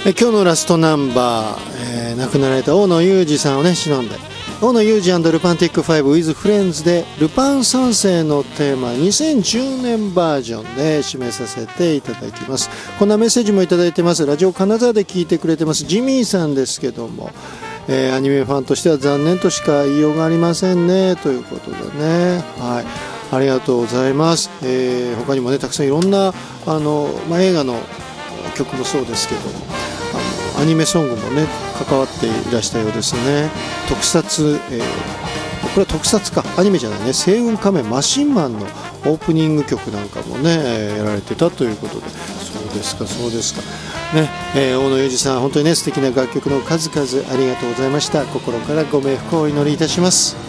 今日のラストナンバー、亡くなられた大野裕二さんをね忍んで、大野裕二&ルパンティック5 with Friends でルパン三世のテーマ2010年バージョンで締めさせていただきます。こんなメッセージもいただいてます。ラジオ金沢で聞いてくれてますジミーさんですけども、アニメファンとしては残念としか言いようがありませんねということでね、はい、ありがとうございます。他にもねたくさんいろんな映画の曲もそうですけども、アニメソングもね関わっていらしたようですね。特撮、これは特撮か、アニメじゃないね、星雲仮面マシンマンのオープニング曲なんかもね、やられてたということで、そうですかそうですかね。大野裕二さん本当にね素敵な楽曲の数々ありがとうございました。心からご冥福をお祈りいたします。